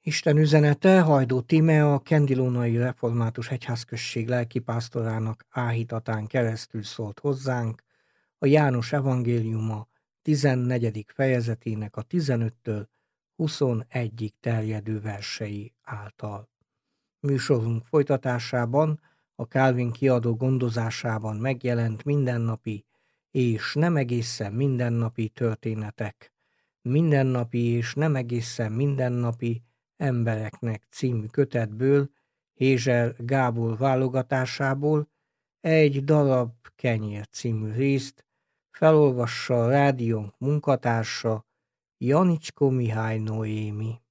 Isten üzenete Hajdú Tímea, a Kendilónai Református Egyházközség lelkipásztorának áhítatán keresztül szólt hozzánk a János evangéliuma 14. fejezetének a 15-től 21-ig terjedő versei által. Műsorunk folytatásában a Calvin kiadó gondozásában megjelent mindennapi és nem egészen mindennapi történetek, mindennapi és nem egészen mindennapi embereknek című kötetből, Hézser Gábor válogatásából egy darab kenyér című részt felolvassa a rádiónk munkatársa, Janicskó Mihály Noémi.